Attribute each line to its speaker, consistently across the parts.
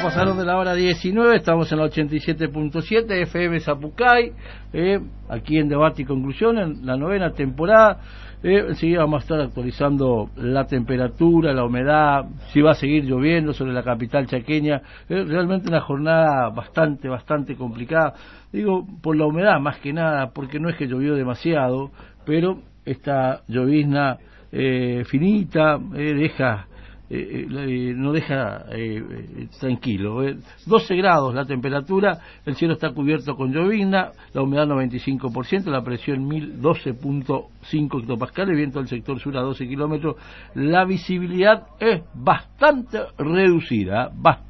Speaker 1: pasaron de la hora 19, estamos en la 87.7 FM Zapucay, aquí en Debate y Conclusión, en la 9ª temporada. Enseguida vamos a estar actualizando la temperatura, la humedad, si va a seguir lloviendo sobre la capital chaqueña. Realmente una jornada bastante complicada. Digo, por la humedad más que nada, porque no es que llovió demasiado, pero esta llovizna finita no deja tranquilo. 12 grados la temperatura, el cielo está cubierto con llovizna, la humedad 95%, la presión 1012.5 hectopascales, viento del sector sur a 12 kilómetros, la visibilidad es bastante reducida,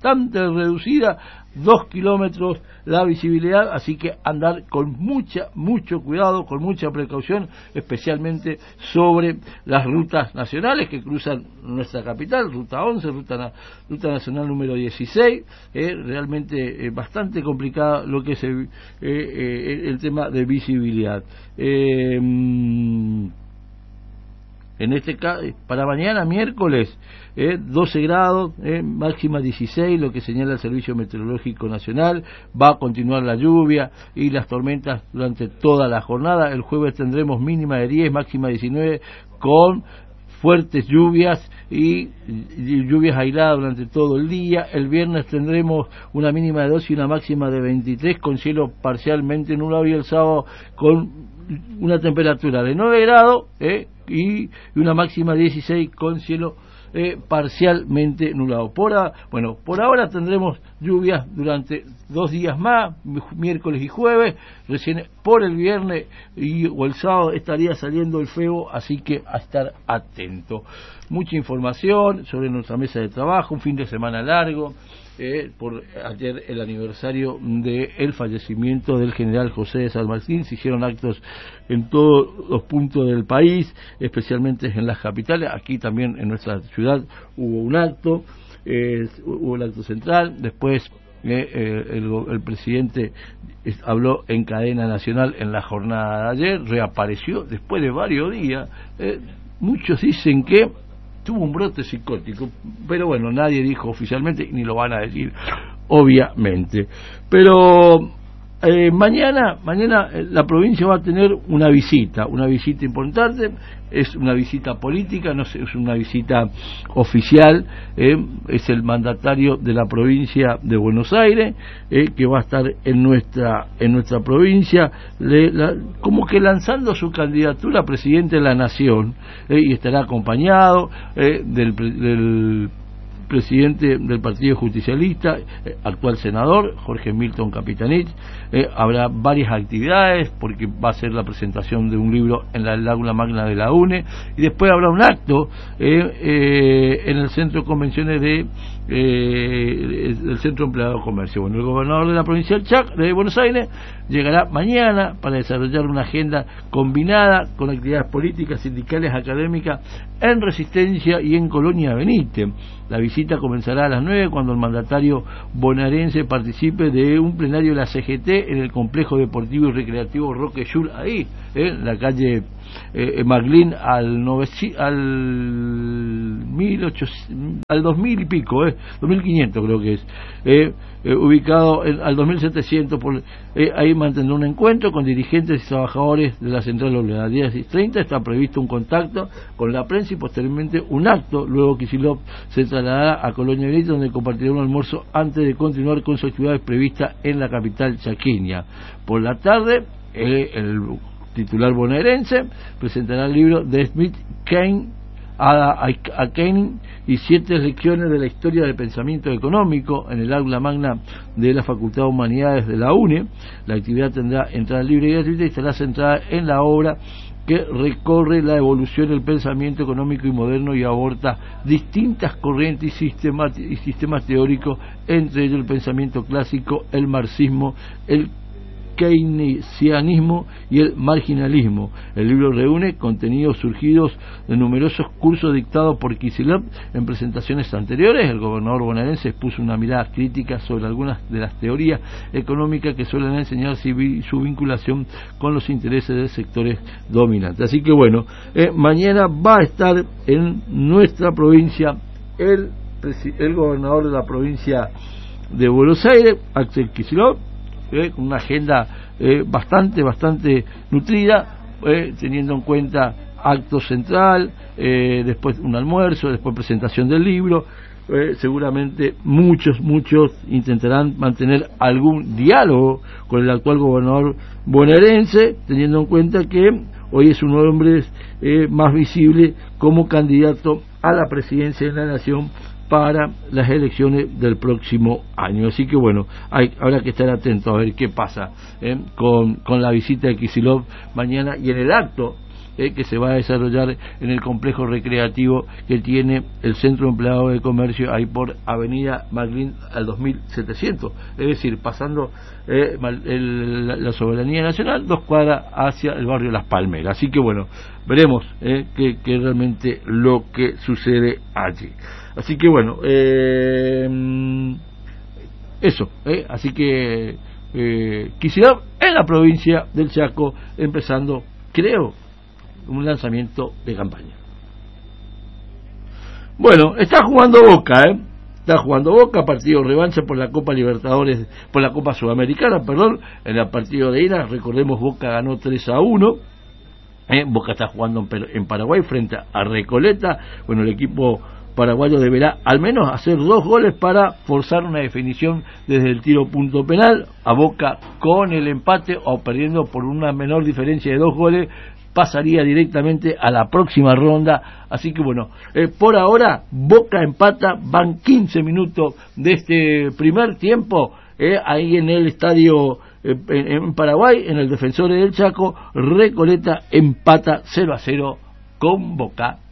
Speaker 1: 2 kilómetros la visibilidad, así que andar con mucho cuidado, con mucha precaución, especialmente sobre las rutas nacionales que cruzan nuestra capital, ruta 11, ruta nacional número 16, realmente bastante complicado lo que es el tema de visibilidad. En este caso, para mañana miércoles, 12 grados, máxima 16, lo que señala el Servicio Meteorológico Nacional. Va a continuar la lluvia y las tormentas durante toda la jornada. El jueves tendremos mínima de 10, máxima 19, con fuertes lluvias y lluvias aisladas durante todo el día. El viernes tendremos una mínima de 2 y una máxima de 23, con cielo parcialmente nublado, y el sábado con una temperatura de 9 grados y una máxima de 16, con cielo parcialmente nublado. Por ahora tendremos lluvias durante 2 días más, miércoles y jueves. Recién por el viernes o el sábado estaría saliendo el feo, así que a estar atento. Mucha información sobre nuestra mesa de trabajo, un fin de semana largo. Por ayer el aniversario del fallecimiento del general José de San Martín. Se hicieron actos en todos los puntos del país, especialmente en las capitales. Aquí también en nuestra ciudad hubo un acto, hubo el acto central. Después el presidente habló en cadena nacional en la jornada de ayer, reapareció después de varios días. Muchos dicen que tuvo un brote psicótico, pero bueno, nadie dijo oficialmente, ni lo van a decir obviamente. Pero mañana la provincia va a tener una visita importante. Es una visita política, no es una visita oficial. Es el mandatario de la provincia de Buenos Aires, que va a estar en nuestra provincia, como que lanzando su candidatura a presidente de la Nación, y estará acompañado del presidente del Partido Justicialista, actual senador, Jorge Milton Capitanich. Habrá varias actividades, porque va a ser la presentación de un libro en el aula magna de la UNE, y después habrá un acto en el Centro de Convenciones del Centro Empleado de Comercio. Bueno, el gobernador de la provincia de Buenos Aires llegará mañana para desarrollar una agenda combinada con actividades políticas, sindicales, académicas en Resistencia y en Colonia Benítez. La visita comenzará a las 9, cuando el mandatario bonaerense participe de un plenario de la CGT en el complejo deportivo y recreativo Roque Schur, ahí, en la calle Maglín, al 2000 y pico, 2500 creo que es, ubicado al 2700. Ahí mantendrá un encuentro con dirigentes y trabajadores de la central obrera. A las 10:30 está previsto un contacto con la prensa y posteriormente un acto. Luego Kicillof se trasladará a Colonia Benítez, donde compartirá un almuerzo antes de continuar con sus actividades previstas en la capital chaqueña. Por la tarde, el titular bonaerense presentará el libro de Smith Kane a Keynes y 7 lecciones de la historia del pensamiento económico en el aula magna de la Facultad de Humanidades de la UNE. La actividad tendrá entrada libre y gratuita y estará centrada en la obra que recorre la evolución del pensamiento económico y moderno y aborda distintas corrientes y sistemas teóricos, entre ellos el pensamiento clásico, el marxismo, el keynesianismo y el marginalismo. El libro reúne contenidos surgidos de numerosos cursos dictados por Kicillof en presentaciones anteriores. El gobernador bonaerense expuso una mirada crítica sobre algunas de las teorías económicas que suelen enseñar su vinculación con los intereses de sectores dominantes. Así que bueno, mañana va a estar en nuestra provincia el gobernador de la provincia de Buenos Aires, Axel Kicillof, con una agenda bastante nutrida, teniendo en cuenta acto central, después un almuerzo, después presentación del libro. Seguramente muchos intentarán mantener algún diálogo con el actual gobernador bonaerense, teniendo en cuenta que hoy es un hombre más visible como candidato a la presidencia de la nación para las elecciones del próximo año. Así que bueno, habrá que estar atentos a ver qué pasa con la visita de Kicillof mañana y en el acto que se va a desarrollar en el complejo recreativo que tiene el Centro Empleado de Comercio ahí por Avenida Maclin al 2700, es decir, pasando la Soberanía Nacional, 2 cuadras hacia el barrio Las Palmeras. Así que bueno, veremos que realmente lo que sucede allí. Así que bueno, eso, así que Kicillof en la provincia del Chaco, empezando, creo, un lanzamiento de campaña. Bueno, está jugando Boca, partido revancha por la Copa Libertadores, por la Copa Sudamericana, perdón, en el partido de ida, recordemos, Boca ganó 3-1. Boca está jugando en Paraguay frente a Recoleta. Bueno, el equipo paraguayo deberá al menos hacer 2 goles para forzar una definición desde el tiro punto penal. A Boca, con el empate o perdiendo por una menor diferencia de 2 goles, pasaría directamente a la próxima ronda. Así que bueno, por ahora Boca empata, van 15 minutos de este primer tiempo, ahí en el estadio en Paraguay, en el Defensores del Chaco. Recoleta empata 0-0 con Boca